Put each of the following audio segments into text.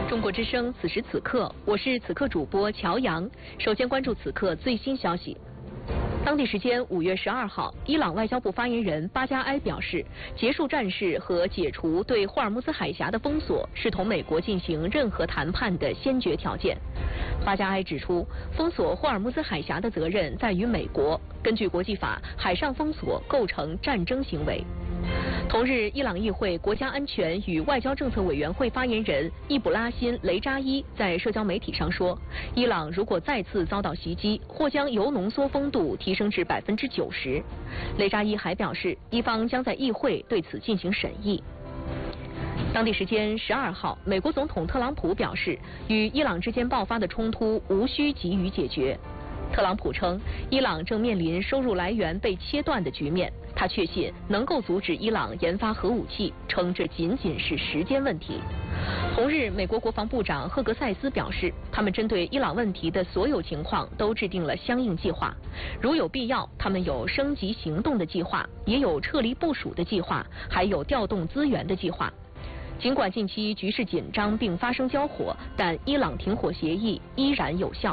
中国之声，此时此刻，我是此刻主播乔阳。首先关注此刻最新消息。当地时间5月12号，伊朗外交部发言人巴加埃表示，结束战事和解除对霍尔木兹海峡的封锁是同美国进行任何谈判的先决条件。巴加埃指出，封锁霍尔木兹海峡的责任在于美国。根据国际法，海上封锁构成战争行为。同日，伊朗议会国家安全与外交政策委员会发言人易卜拉欣·雷扎伊在社交媒体上说，伊朗如果再次遭到袭击，或将铀浓缩风度提升至90%。雷扎伊还表示，伊方将在议会对此进行审议。当地时间12号，美国总统特朗普表示，与伊朗之间爆发的冲突无需急于解决。特朗普称，伊朗正面临收入来源被切断的局面，他确信能够阻止伊朗研发核武器，称这仅仅是时间问题。同日，美国国防部长赫格塞斯表示，他们针对伊朗问题的所有情况都制定了相应计划，如有必要，他们有升级行动的计划，也有撤离部署的计划，还有调动资源的计划。尽管近期局势紧张并发生交火，但伊朗停火协议依然有效。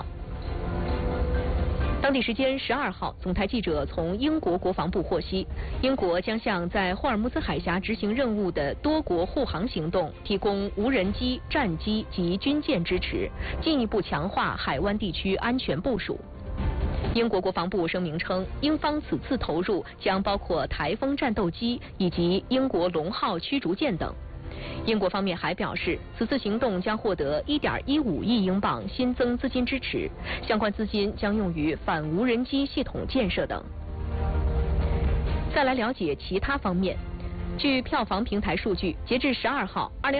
当地时间12号，总台记者从英国国防部获悉，英国将向在霍尔木兹海峡执行任务的多国护航行动提供无人机、战机及军舰支持，进一步强化海湾地区安全部署。英国国防部声明称，英方此次投入将包括台风战斗机以及英国龙号驱逐舰等。英国方面还表示，此次行动将获得1.15亿英镑新增资金支持，相关资金将用于反无人机系统建设等。再来了解其他方面，据票房平台数据，截至12号，